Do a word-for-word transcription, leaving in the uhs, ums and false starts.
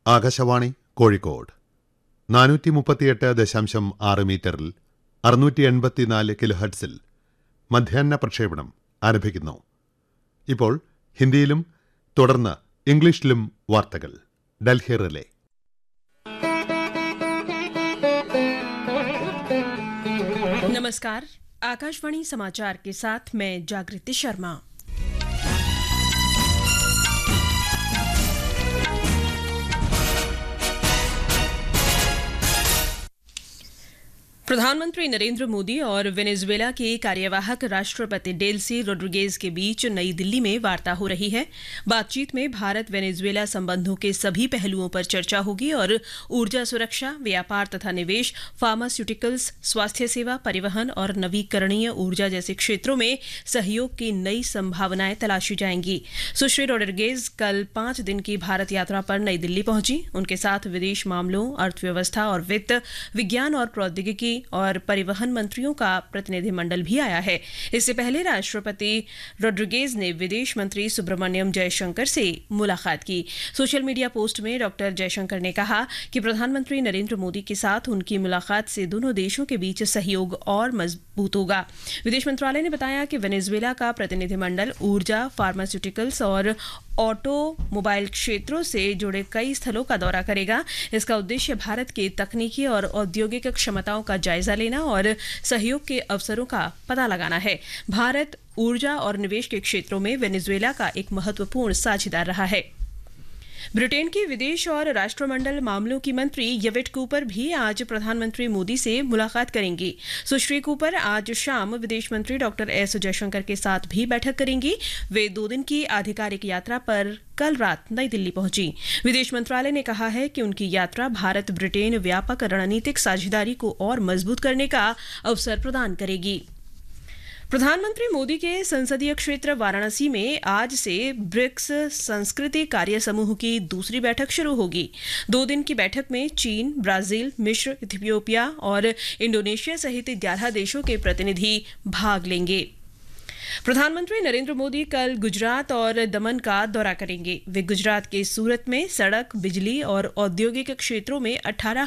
ആകാശവാണി കോഴിക്കോട് നാനൂറ്റി മുപ്പത്തിയെട്ട് ദശാംശം ആറ് മീറ്ററിൽ അറുന്നൂറ്റി എൺപത്തിനാല് കിലോ ഹെർട്സിൽ മധ്യാഹ്ന പ്രക്ഷേപണം ആരംഭിക്കുന്നു. ഇപ്പോൾ ഹിന്ദിയിലും തുടർന്ന് ഇംഗ്ലീഷിലും വാർത്തകൾ. ഡൽഹി റിലേ. नमस्कार, आकाशवाणी समाचार के साथ मैं जागृति शर्मा. प्रधानमंत्री नरेंद्र मोदी और वेनेजुएला के कार्यवाहक राष्ट्रपति डेल्सी रोड्रिगेज के बीच नई दिल्ली में वार्ता हो रही है. बातचीत में भारत वेनेजुएला संबंधों के सभी पहलुओं पर चर्चा होगी और ऊर्जा सुरक्षा, व्यापार तथा निवेश, फार्मास्यूटिकल्स, स्वास्थ्य सेवा, परिवहन और नवीकरणीय ऊर्जा जैसे क्षेत्रों में सहयोग की नई संभावनाएं तलाशी जाएंगी. सुश्री रोड्रिगेज कल पांच दिन की भारत यात्रा पर नई दिल्ली पहुंची. उनके साथ विदेश मामलों, अर्थव्यवस्था और वित्त, विज्ञान और प्रौद्योगिकी और परिवहन मंत्रियों का प्रतिनिधिमंडल भी आया है. इससे पहले राष्ट्रपति रोड्रिगेज ने विदेश मंत्री सुब्रमण्यम जयशंकर से मुलाकात की. सोशल मीडिया पोस्ट में डॉक्टर जयशंकर ने कहा कि प्रधानमंत्री नरेंद्र मोदी के साथ उनकी मुलाकात से दोनों देशों के बीच सहयोग और मजबूत होगा. विदेश मंत्रालय ने बताया कि वेनेजुएला का प्रतिनिधिमंडल ऊर्जा, फार्मास्यूटिकल्स और ऑटोमोबाइल क्षेत्रों से जुड़े कई स्थलों का दौरा करेगा. इसका उद्देश्य भारत के तकनीकी और औद्योगिक क्षमताओं का जायजा लेना और सहयोग के अवसरों का पता लगाना है. भारत ऊर्जा और निवेश के क्षेत्रों में वेनेजुएला का एक महत्वपूर्ण साझेदार रहा है. ब्रिटेन की विदेश और राष्ट्रमंडल मामलों की मंत्री यवेट कूपर भी आज प्रधानमंत्री मोदी से मुलाकात करेंगी. सुश्री कूपर आज शाम विदेश मंत्री डॉक्टर एस जयशंकर के साथ भी बैठक करेंगी. वे दो दिन की आधिकारिक यात्रा पर कल रात नई दिल्ली पहुंची. विदेश मंत्रालय ने कहा है कि उनकी यात्रा भारत ब्रिटेन व्यापक रणनीतिक साझेदारी को और मजबूत करने का अवसर प्रदान करेगी. प्रधानमंत्री मोदी के संसदीय क्षेत्र वाराणसी में आज से ब्रिक्स संस्कृति कार्य समूह की दूसरी बैठक शुरू होगी. दो दिन की बैठक में चीन, ब्राजील, मिस्र, इथियोपिया और इंडोनेशिया सहित ग्यारह देशों के प्रतिनिधि भाग लेंगे. प्रधानमंत्री नरेंद्र मोदी कल गुजरात और दमन का दौरा करेंगे. वे गुजरात के सूरत में सड़क, बिजली और औद्योगिक क्षेत्रों में अठारह